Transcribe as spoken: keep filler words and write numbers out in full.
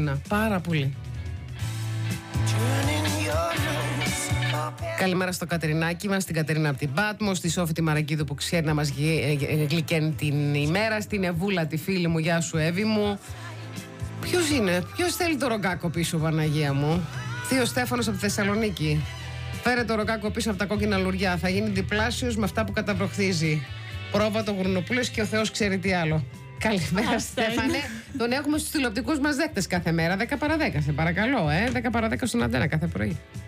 Έλληνα. Πάρα πολύ. Καλημέρα στο Κατερινάκι μας, στην Κατερίνα από την Πάτμο, στη Σόφη τη Μαραγκίδου που ξέρει να μας γλυκαίνει την ημέρα, στην Εβούλα τη φίλη μου, γεια σου Εύη μου. Ποιος είναι, ποιος θέλει το ρογκάκο πίσω, Παναγία μου? Θείο Στέφανος από τη Θεσσαλονίκη. Φέρε το ρογκάκο πίσω από τα κόκκινα λουριά, θα γίνει διπλάσιος με αυτά που καταβροχθίζει. Πρόβα το Γουρνοπούλες και ο Θεός ξέρει τι άλλο. Καλημέρα, Στέφανε. Τον έχουμε στους τηλεοπτικούς μας δέκτες κάθε μέρα, δέκα παρά δέκα, σε παρακαλώ, ε. δέκα παρά δέκα στον Αντένα κάθε πρωί.